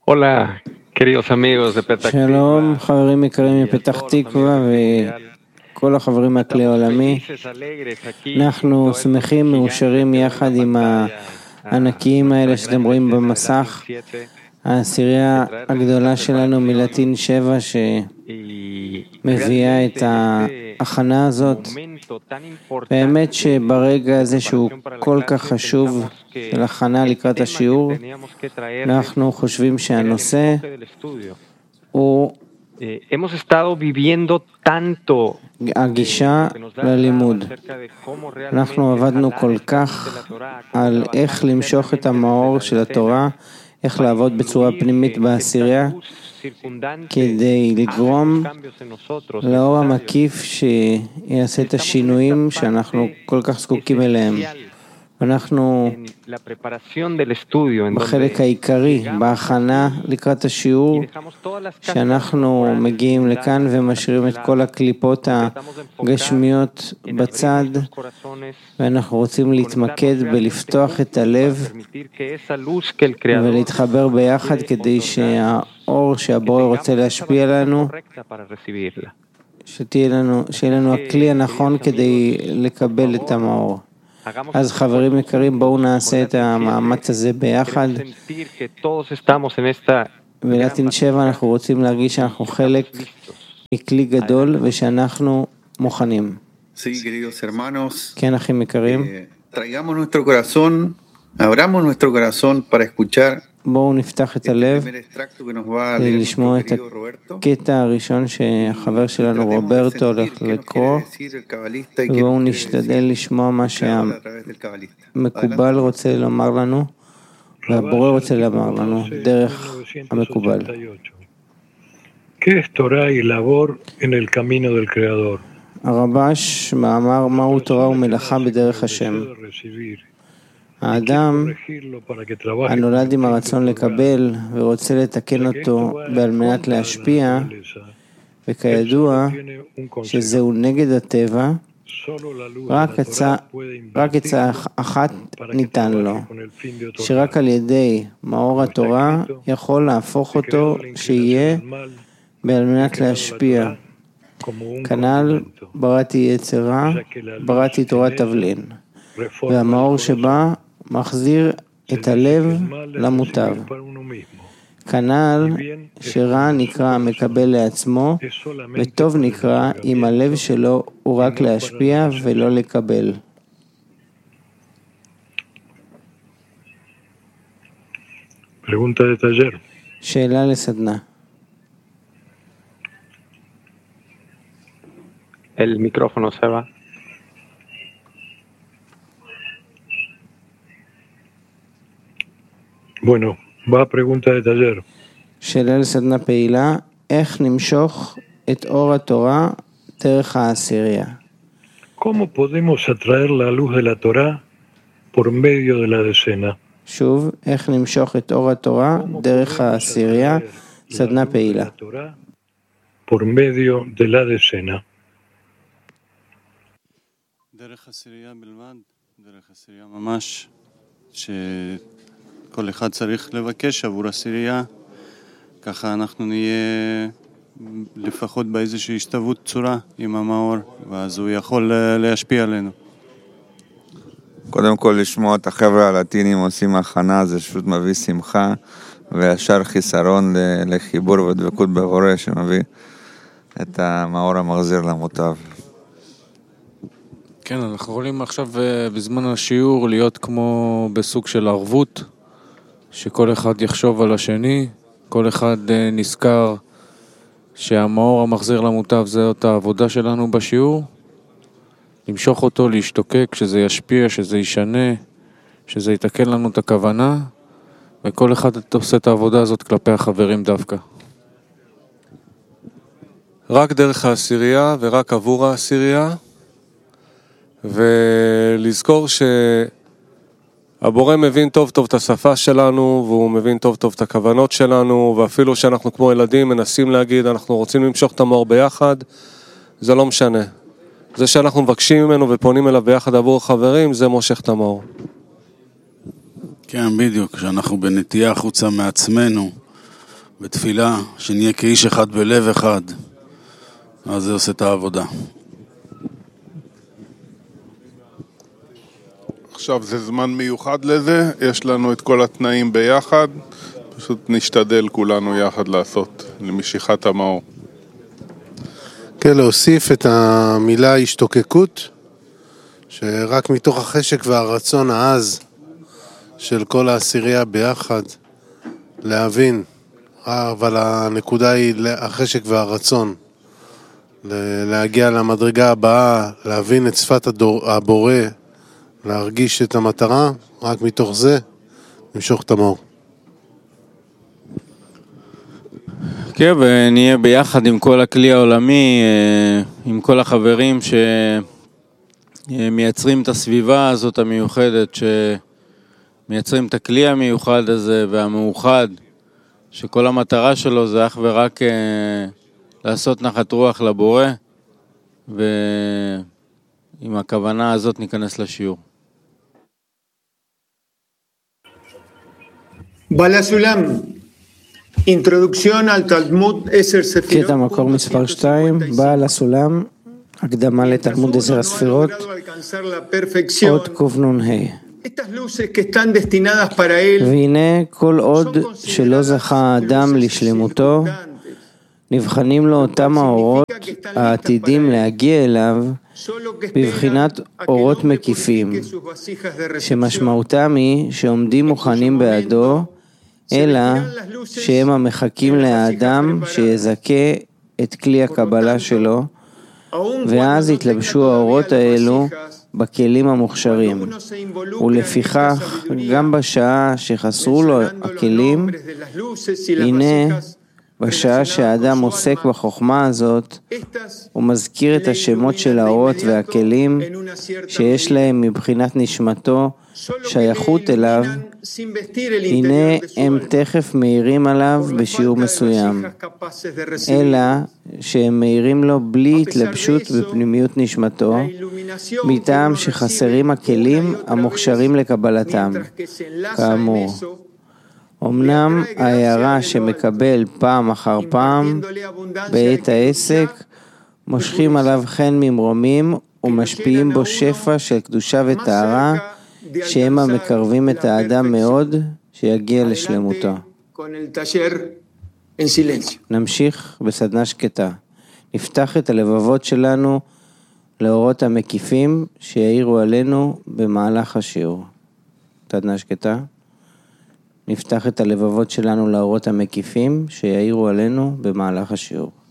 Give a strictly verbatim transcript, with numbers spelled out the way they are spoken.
Hola, queridos amigos de Petah Tikva. שלום, חברים יקרים מפתח תקווה וכל החברים מהכלי העולמי. אנחנו שמחים, מאושרים יחד עם הענקיים האלה שאתם רואים במסך. העשירייה הגדולה שלנו מלטין שבע שמביאה את ההכנה הזאת. באמת שברגע הזה שהוא כל כך חשוב של הכנה לקראת השיעור, אנחנו חושבים שהנושא הוא הגישה ללימוד. אנחנו עבדנו כל כך על איך למשוך את המאור של התורה, איך לעבוד בצורה פנימית בעשירייה, כדי לגרום לאור המקיף שיעשה את השינויים שאנחנו כל כך זקוקים אליהם. אנחנו בחלק העיקרי, בהכנה לקראת השיעור, שאנחנו מגיעים לכאן ומשאירים את כל הקליפות הגשמיות בצד, ואנחנו רוצים להתמקד בלפתוח את הלב ולהתחבר ביחד כדי שהאור שהבורא רוצה להשפיע עלינו, שתהיה לנו, שיהיה לנו הכלי הנכון כדי לקבל את המאור. אז חברים יקרים, בואו נעשה את המאמץ הזה ביחד. בלטין שבע אנחנו רוצים להרגיש שאנחנו חלק מכלי גדול ושאנחנו מוכנים. כן, אחים יקרים. בואו נפתח את הלב לשמוע את הקטע הראשון שהחבר שלנו רוברטו הולך לקרוא, ובואו נשתדל לשמוע מה שהמקובל רוצה לומר לנו והבורא רוצה לומר לנו דרך המקובל. הרבש מאמר מהו תורה ומלאכה בדרך השם. האדם הנולד עם הרצון לקבל ורוצה לתקן אותו על מנת להשפיע, וכידוע שזהו נגד הטבע, רק עצה, רק עצה אחת ניתן לו, שרק על ידי מאור התורה יכול להפוך אותו שיהיה על מנת להשפיע. כנ"ל בראתי יצרה, בראתי תורת תבלין, והמאור שבה מחזיר את הלב למוטב. כנ"ל שרע נקרא מקבל לעצמו, וטוב נקרא אם הלב שלו הוא רק להשפיע ולא לקבל. שאלה לסדנה. El micrófono se va. Bueno, va a pregunta de taller. שאלה לסדנה פעילה, איך נמשוך את אור התורה דרך העשירייה? ¿Cómo podemos atraer la luz de la Torah por medio de la decena? שוב, איך נמשוך את אור התורה דרך העשירייה, סדנה פעילה. por medio de la decena. דרך עשירייה בלבד, דרך עשירייה ממש, שכל אחד צריך לבקש עבור עשירייה, ככה אנחנו נהיה לפחות באיזושהי השתוות צורה עם המאור, ואז הוא יכול להשפיע עלינו. קודם כל לשמוע את החבר'ה הלטינים עושים הכנה, זה פשוט מביא שמחה, וישר חיסרון לחיבור ודבקות בבורא שמביא את המאור המחזיר למוטב. כן, אנחנו יכולים עכשיו בזמן השיעור להיות כמו בסוג של ערבות, שכל אחד יחשוב על השני, כל אחד נזכר שהמאור המחזיר למוטב זה אותה העבודה שלנו בשיעור, למשוך אותו, להשתוקק, שזה ישפיע, שזה ישנה, שזה יתקן לנו את הכוונה, וכל אחד עושה את העבודה הזאת כלפי החברים דווקא. רק דרך העשירייה ורק עבור העשירייה, ולזכור שהבורא מבין טוב טוב את השפה שלנו, והוא מבין טוב טוב את הכוונות שלנו, ואפילו שאנחנו כמו ילדים מנסים להגיד, אנחנו רוצים למשוך את המאור ביחד, זה לא משנה. זה שאנחנו מבקשים ממנו ופונים אליו ביחד עבור חברים, זה מושך את המאור. כן, בדיוק, כשאנחנו בנטייה החוצה מעצמנו, בתפילה, שנהיה כאיש אחד בלב אחד, אז זה עושה את העבודה. עכשיו זה זמן מיוחד לזה, יש לנו את כל התנאים ביחד, פשוט נשתדל כולנו יחד לעשות למשיכת המאור. כן, להוסיף את המילה השתוקקות, שרק מתוך החשק והרצון העז של כל העשירייה ביחד, להבין, אבל הנקודה היא החשק והרצון, להגיע למדרגה הבאה, להבין את שפת הדור, הבורא, להרגיש את המטרה, רק מתוך זה נמשוך את המאור. כן, ונהיה ביחד עם כל הכלי העולמי, עם כל החברים שמייצרים את הסביבה הזאת המיוחדת, שמייצרים את הכלי המיוחד הזה והמאוחד, שכל המטרה שלו זה אך ורק לעשות נחת רוח לבורא, ועם הכוונה הזאת ניכנס לשיעור. בעל הסולם, אינטרודוקציון על תלמוד עשר ספירות. קטע מקור מספר שתיים, בעל הסולם, הקדמה לתלמוד עשר הספירות, עוד קנ"ה. והנה כל עוד שלא זכה האדם לשלמותו, נבחנים לו אותם האורות העתידים להגיע אליו בבחינת אורות מקיפים, שמשמעותם היא שעומדים מוכנים בעדו, אלא שהם המחכים לאדם שיזכה את כלי הקבלה שלו, ואז יתלבשו האורות האלו בכלים המוכשרים, ולפיכך גם בשעה שחסרו לו הכלים, הנה בשעה שהאדם עוסק בחוכמה הזאת, הוא מזכיר את השמות של האורות והכלים שיש להם מבחינת נשמתו שייכות אליו, הנה הם תכף מאירים עליו בשיעור מסוים, אלא שהם מאירים לו בלי התלבשות בפנימיות נשמתו, מטעם שחסרים הכלים המוכשרים לקבלתם. כאמור, אמנם ההערה שמקבל פעם אחר פעם בעת העסק, מושכים עליו חן ממרומים ומשפיעים בו שפע של קדושה וטהרה, שהם המקרבים את האדם מאוד שיגיע לשלמותו. נמשיך בסדנה שקטה. נפתח את הלבבות שלנו לאורות המקיפים שיעירו עלינו במהלך השיעור. סדנה שקטה. נפתח את הלבבות שלנו לאורות המקיפים שיעירו עלינו במהלך השיעור.